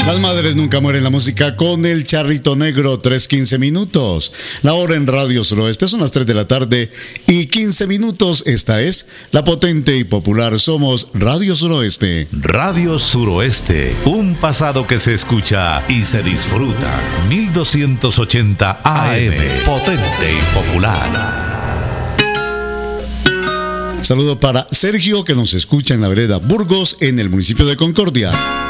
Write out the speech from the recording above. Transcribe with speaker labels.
Speaker 1: Las madres nunca mueren, la música con el Charrito Negro, 3:15 minutos. La hora en Radio Suroeste son las 3 de la tarde y 15 minutos. Esta es la potente y popular. Somos Radio Suroeste.
Speaker 2: Radio Suroeste, un pasado que se escucha y se disfruta. 1280 AM, potente y popular.
Speaker 1: Saludo para Sergio, que nos escucha en la vereda Burgos, en el municipio de Concordia.